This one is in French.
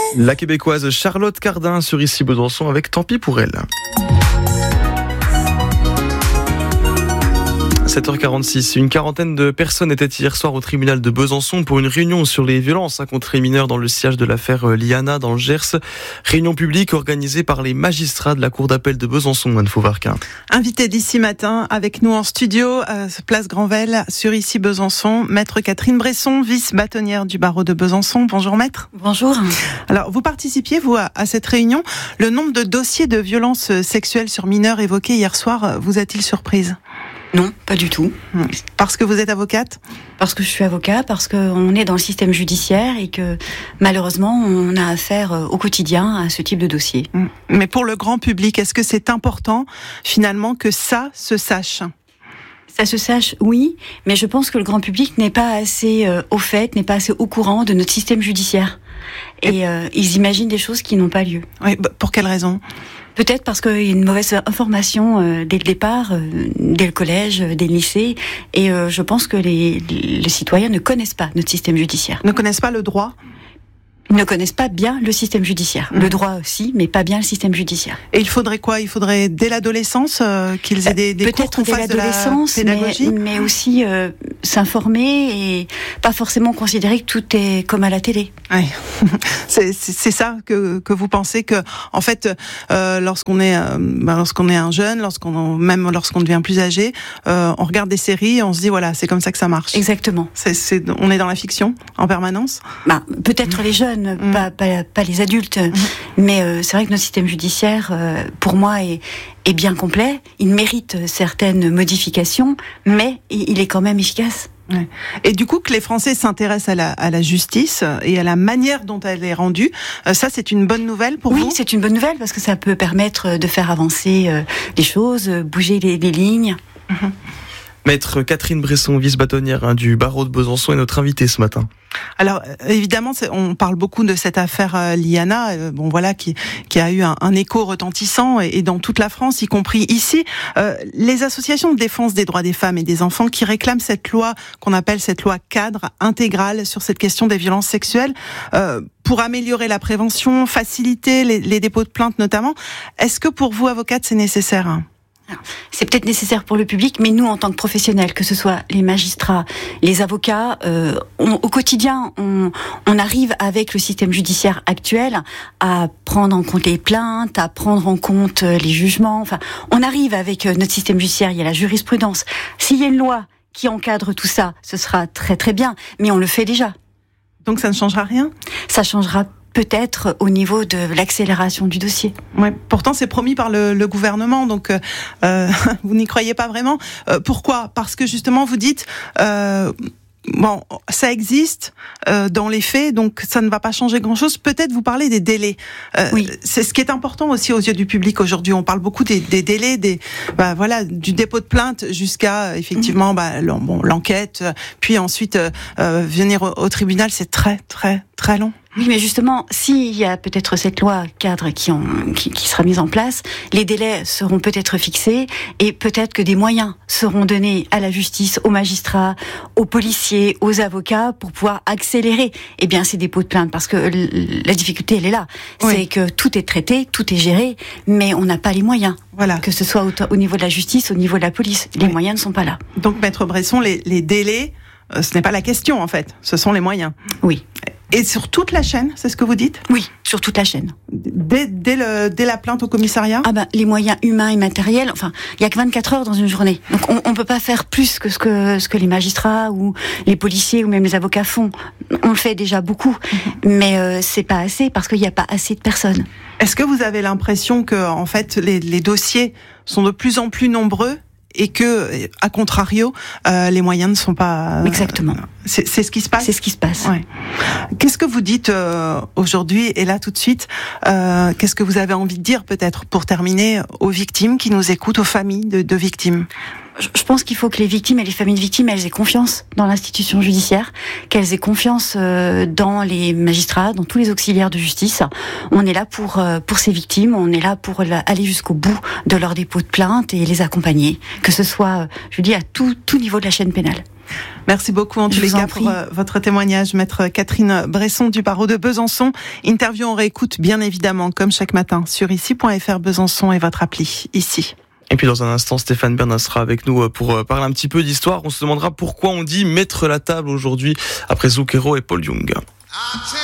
La Québécoise Charlotte Cardin sur Ici Besançon avec Tant pis pour elle. 7h46, une quarantaine de personnes étaient hier soir au tribunal de Besançon pour une réunion sur les violences contre les mineurs dans le sillage de l'affaire Liana dans le Gers. Réunion publique organisée par les magistrats de la cour d'appel de Besançon, Anne Fauvarquin. Invité d'ici matin avec nous en studio, place Granvelle, sur Ici Besançon, maître Catherine Bresson, vice-bâtonnière du barreau de Besançon. Bonjour maître. Bonjour. Alors vous participiez, vous, à cette réunion. Le nombre de dossiers de violences sexuelles sur mineurs évoqués hier soir, vous a-t-il surprise ? Non, pas du tout. Parce que vous êtes avocate ? Parce que je suis avocat, parce qu'on est dans le système judiciaire et que malheureusement on a affaire au quotidien à ce type de dossier. Mais pour le grand public, est-ce que c'est important finalement que ça se sache ? Ça se sache, oui, mais je pense que le grand public n'est pas assez au fait, n'est pas assez au courant de notre système judiciaire. Et ils imaginent des choses qui n'ont pas lieu. Oui, pour quelle raison ? Peut-être parce qu'il y a une mauvaise information dès le départ, dès le collège, dès le lycée, et je pense que les citoyens ne connaissent pas notre système judiciaire. Ne connaissent pas le droit ? Ils ne connaissent pas bien le système judiciaire. Le droit aussi, mais pas bien le système judiciaire. Et il faudrait quoi ? Il faudrait dès l'adolescence qu'ils aient des cours qu'on fasse de la pédagogie, mais aussi s'informer et pas forcément considérer que tout est comme à la télé. Oui. c'est ça que vous pensez que en fait lorsqu'on est un jeune, même lorsqu'on devient plus âgé, on regarde des séries et on se dit voilà, c'est comme ça que ça marche. Exactement. On est dans la fiction en permanence. Peut-être les jeunes. Pas les adultes, mais c'est vrai que notre système judiciaire, pour moi, est bien complet. Il mérite certaines modifications, mais il est quand même efficace. Ouais. Et du coup, que les Français s'intéressent à la justice et à la manière dont elle est rendue, ça c'est une bonne nouvelle pour vous ? Oui, c'est une bonne nouvelle parce que ça peut permettre de faire avancer les choses, bouger les lignes. Maître Catherine Bresson, vice-bâtonnière du barreau de Besançon, est notre invitée ce matin. Alors évidemment, on parle beaucoup de cette affaire Liana, qui a eu un écho retentissant et dans toute la France, y compris ici. Les associations de défense des droits des femmes et des enfants qui réclament cette loi qu'on appelle cette loi cadre intégrale sur cette question des violences sexuelles, pour améliorer la prévention, faciliter les dépôts de plainte notamment. Est-ce que pour vous, avocate, c'est nécessaire ? C'est peut-être nécessaire pour le public, mais nous, en tant que professionnels, que ce soit les magistrats, les avocats, au quotidien, on arrive avec le système judiciaire actuel à prendre en compte les plaintes, à prendre en compte les jugements. Enfin, on arrive avec notre système judiciaire, il y a la jurisprudence. S'il y a une loi qui encadre tout ça, ce sera très très bien, mais on le fait déjà. Donc ça ne changera rien ? Ça changera peut-être au niveau de l'accélération du dossier. Ouais, pourtant c'est promis par le gouvernement, donc vous n'y croyez pas vraiment. Pourquoi ? Parce que justement vous dites ça existe dans les faits, donc ça ne va pas changer grand-chose. Peut-être vous parlez des délais. Oui. C'est ce qui est important aussi aux yeux du public aujourd'hui. On parle beaucoup des délais, du dépôt de plainte jusqu'à effectivement l'enquête, puis ensuite venir au tribunal. C'est très très très long. Oui, mais justement, s'il y a peut-être cette loi cadre qui sera mise en place, les délais seront peut-être fixés et peut-être que des moyens seront donnés à la justice, aux magistrats, aux policiers, aux avocats pour pouvoir accélérer ces dépôts de plainte. Parce que la difficulté, elle est là. Oui. C'est que tout est traité, tout est géré, mais on n'a pas les moyens. Voilà. Que ce soit au niveau de la justice, au niveau de la police. Les moyens ne sont pas là. Donc, Maître Bresson, les délais, ce n'est pas la question en fait. Ce sont les moyens. Oui. Et sur toute la chaîne, c'est ce que vous dites ? Oui, sur toute la chaîne. Dès la plainte au commissariat ? Les moyens humains et matériels, il y a que 24 heures dans une journée. Donc on peut pas faire plus que ce que les magistrats ou les policiers ou même les avocats font. On le fait déjà beaucoup, mais c'est pas assez parce qu'il n'y a pas assez de personnes. Est-ce que vous avez l'impression que en fait les dossiers sont de plus en plus nombreux ? Et que, à contrario, les moyens ne sont pas... Exactement. C'est ce qui se passe ? C'est ce qui se passe. Ouais. Qu'est-ce que vous dites aujourd'hui, et là tout de suite, qu'est-ce que vous avez envie de dire peut-être pour terminer aux victimes qui nous écoutent, aux familles de victimes ? Je pense qu'il faut que les victimes et les familles de victimes, elles aient confiance dans l'institution judiciaire, qu'elles aient confiance dans les magistrats, dans tous les auxiliaires de justice. On est là pour ces victimes, on est là pour aller jusqu'au bout de leur dépôt de plainte et les accompagner, que ce soit, à tout niveau de la chaîne pénale. Merci beaucoup en tous les cas pour votre témoignage, maître Catherine Bresson du barreau de Besançon. Interview on réécoute bien évidemment comme chaque matin sur ici.fr Besançon et votre appli ici. Et puis dans un instant, Stéphane Bern sera avec nous pour parler un petit peu d'histoire. On se demandera pourquoi on dit mettre la table aujourd'hui après Zucchero et Paul Young.